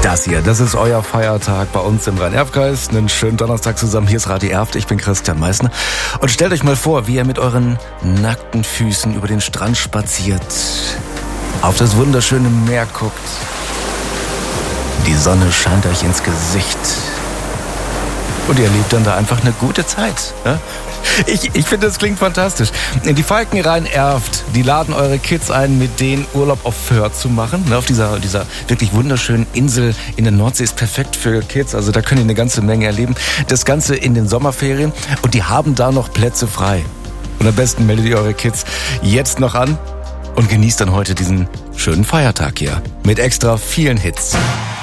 Das ist euer Feiertag bei uns im Rhein-Erft-Kreis. Einen schönen Donnerstag zusammen. Hier ist Radio Erft. Ich bin Christian Meissner. Und stellt euch mal vor, wie ihr mit euren nackten Füßen über den Strand spaziert, auf das wunderschöne Meer guckt. Die Sonne scheint euch ins Gesicht. Und ihr lebt dann da einfach eine gute Zeit. Ja? Ich finde, das klingt fantastisch. Die Falken Rhein-Erft, die laden eure Kids ein, mit denen Urlaub auf Föhr zu machen. Auf dieser wirklich wunderschönen Insel in der Nordsee ist perfekt für Kids. Also da könnt ihr eine ganze Menge erleben. Das Ganze in den Sommerferien. Und die haben da noch Plätze frei. Und am besten meldet ihr eure Kids jetzt noch an und genießt dann heute diesen schönen Feiertag hier mit extra vielen Hits.